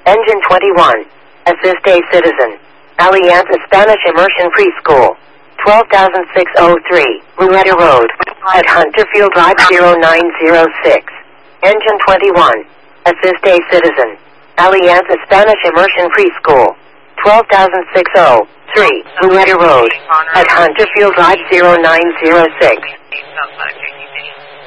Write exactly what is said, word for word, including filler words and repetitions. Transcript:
Engine twenty-one. Assist a citizen. Alianza Spanish Immersion Preschool. twelve thousand six hundred three, Rueda Road. At Hunterfield Drive zero nine zero six. Engine twenty-one. Assist a citizen. Alianza Spanish Immersion Preschool. twelve thousand six hundred three, Rueda Road. At Hunterfield Drive zero nine zero six.